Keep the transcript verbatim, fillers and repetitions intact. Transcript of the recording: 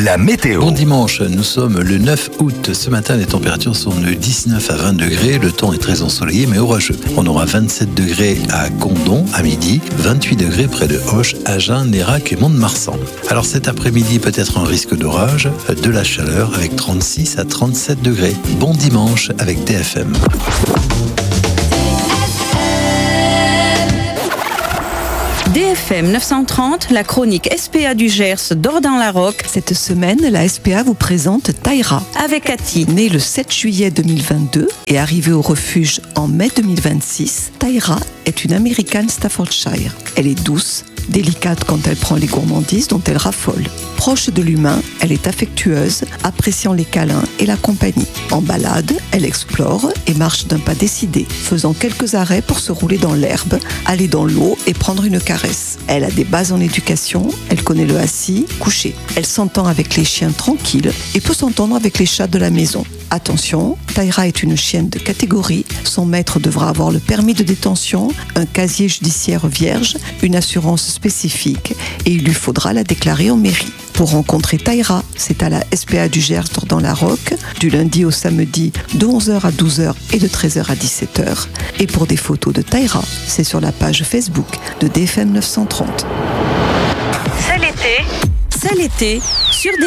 la météo. Bon dimanche, nous sommes le neuf août. Ce matin, les températures sont de dix-neuf à vingt degrés. Le temps est très ensoleillé mais orageux. On aura vingt-sept degrés à Condom à midi, vingt-huit degrés près de Auch, Agen, Nérac et Mont-de-Marsan. Alors cet après-midi, peut-être un risque d'orage, de la chaleur avec trente-six à trente-sept degrés. Bon dimanche avec D F M. D F M neuf cent trente, la chronique S P A du Gers d'Ordan-la-Roque. Cette semaine, la S P A vous présente Taïra. Avec Cathy. Née le sept juillet deux mille vingt-deux et arrivée au refuge en mai deux mille vingt-six, Taïra est une Américaine Staffordshire. Elle est douce, délicate quand elle prend les gourmandises dont elle raffole. Proche de l'humain, elle est affectueuse, appréciant les câlins et la compagnie. En balade, elle explore et marche d'un pas décidé, faisant quelques arrêts pour se rouler dans l'herbe, aller dans l'eau et prendre une caresse. Elle a des bases en éducation, elle connaît le assis, couché. Elle s'entend avec les chiens tranquilles et peut s'entendre avec les chats de la maison. Attention, Taïra est une chienne de catégorie. Son maître devra avoir le permis de détention, un casier judiciaire vierge, une assurance spécifique et il lui faudra la déclarer en mairie. Pour rencontrer Taïra, c'est à la S P A du Gers d'Ordan-la-Roque, du lundi au samedi de onze heures à douze heures et de treize heures à dix-sept heures. Et pour des photos de Taïra, c'est sur la page Facebook de D F M neuf cent trente. C'est l'été. C'est l'été sur